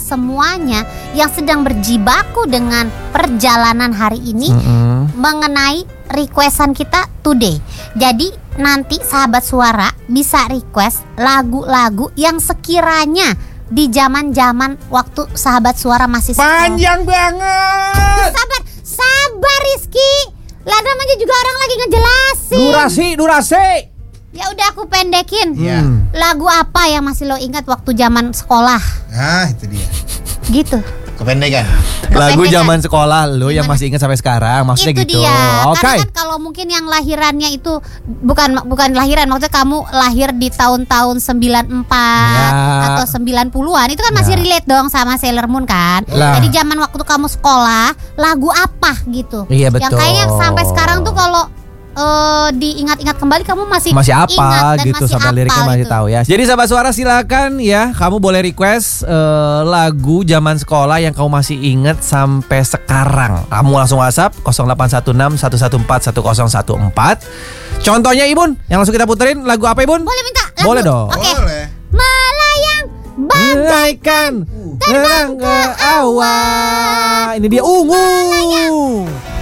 semuanya yang sedang berjibaku dengan perjalanan hari ini mengenai requestan kita today. Jadi nanti sahabat suara bisa request lagu-lagu yang sekiranya di zaman-zaman waktu sahabat suara masih sekolah. Panjang banget. Sabar Rizky. Lah namanya juga orang lagi ngejelasin. Durasi. Ya udah aku pendekin. Iya. Lagu apa yang masih lo ingat waktu zaman sekolah? Nah itu dia. Gitu. Kependekan. Lagu zaman sekolah lo yang masih ingat sampai sekarang. Maksudnya itu gitu. dia. Oke. Karena kan kalau mungkin yang lahirannya itu bukan lahiran, maksudnya kamu lahir di tahun-tahun 94 atau 90-an, itu kan masih relate dong sama Sailor Moon kan. Jadi zaman waktu kamu sekolah, lagu apa gitu. Iya betul. Yang kayaknya sampai sekarang tuh kalau diingat-ingat kembali kamu masih apa ingat dan gitu masih sampai liriknya hafal masih gitu. tahu ya. Jadi sahabat suara silakan ya, kamu boleh request lagu zaman sekolah yang kamu masih ingat sampai sekarang. Kamu langsung WhatsApp 0816 114 1014. Contohnya Ibun, yang langsung kita puterin lagu apa Ibun? Boleh minta lagu? Boleh dong. Oke. Boleh. Melayang Bagaikan terbang ke awan. Ini dia Ungu.